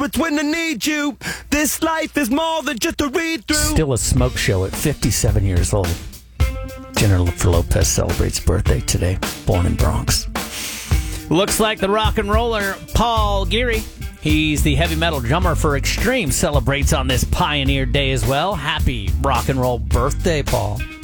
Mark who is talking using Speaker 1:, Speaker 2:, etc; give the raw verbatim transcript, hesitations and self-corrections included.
Speaker 1: it's when I need you. This life is more than just a read-through.
Speaker 2: Still a smoke show at fifty-seven years old. Jennifer Lopez celebrates birthday today, born in Bronx.
Speaker 3: Looks like the rock and roller Paul Geary, he's the heavy metal drummer for Extreme, celebrates on this Pioneer Day as well. Happy rock and roll birthday, Paul.